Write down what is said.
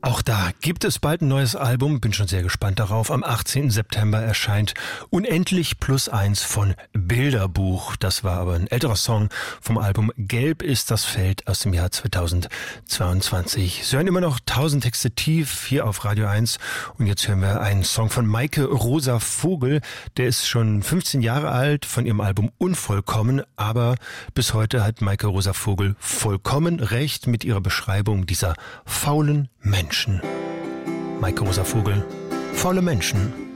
Auch da gibt es bald ein neues Album, bin schon sehr gespannt darauf. Am 18. September erscheint Unendlich +1 von Bilderbuch. Das war aber ein älterer Song vom Album Gelb ist das Feld aus dem Jahr 2022. Sie hören immer noch 1000 Texte tief hier auf Radio 1 und jetzt hören wir einen Song von Maike Rosa Vogel. Der ist schon 15 Jahre alt, von ihrem Album Unvollkommen, aber bis heute hat Maike Rosa Vogel vollkommen recht mit ihrer Beschreibung dieser faulen Menschen. Maike Rosa Vogel, faule Menschen.